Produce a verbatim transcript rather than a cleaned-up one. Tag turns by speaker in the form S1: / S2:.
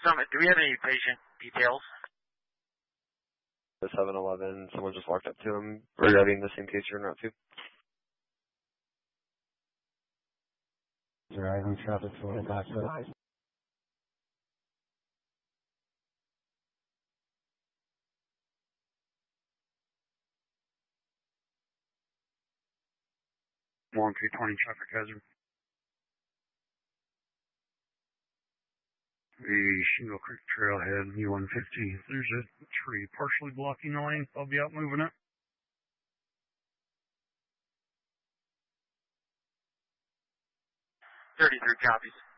S1: Summit, do we have any patient details?
S2: The seven eleven, someone just walked up to him regarding the same case you're in route to.
S3: Driving traffic flowing back to the
S4: one three twenty traffic hazard. The Shingle Creek Trailhead, U one fifty. There's a tree partially blocking the lane. I'll be out moving it.
S1: thirty-three copies.